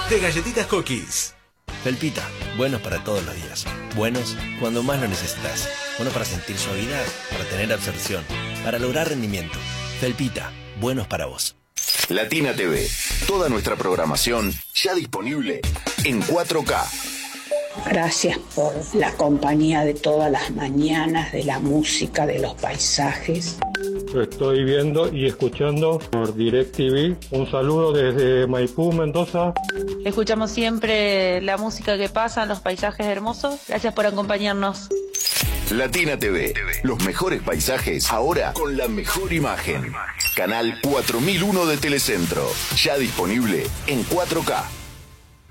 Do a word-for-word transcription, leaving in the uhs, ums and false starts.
de Galletitas Cookies. Felpita, buenos para todos los días. Buenos cuando más lo necesitas. Buenos para sentir suavidad, para tener absorción, para lograr rendimiento. Felpita, buenos para vos. Latina T V, toda nuestra programación ya disponible en cuatro K. Gracias por la compañía de todas las mañanas, de la música, de los paisajes. Lo estoy viendo y escuchando por DirecTV. Un saludo desde Maipú, Mendoza. Escuchamos siempre la música que pasa, los paisajes hermosos. Gracias por acompañarnos. Latina T V, los mejores paisajes, ahora con la mejor imagen. Canal cuatro mil uno de Telecentro, ya disponible en cuatro K.